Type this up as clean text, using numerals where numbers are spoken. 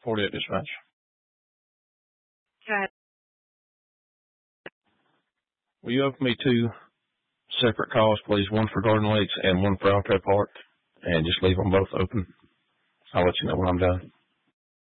48 dispatch. Go ahead. Will you open me 2 separate calls, please? One for Garden Lakes and one for Alco Park, and just leave them both open. I'll let you know when I'm done.